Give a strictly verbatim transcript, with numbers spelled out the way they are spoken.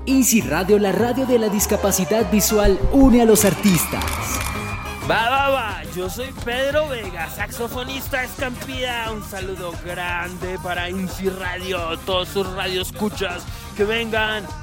INSI Radio, la radio de la discapacidad visual, une a los artistas. Va, va, va, yo soy Pedro Vega, saxofonista Escampida. Un saludo grande para INSI Radio, todos sus radioescuchas que vengan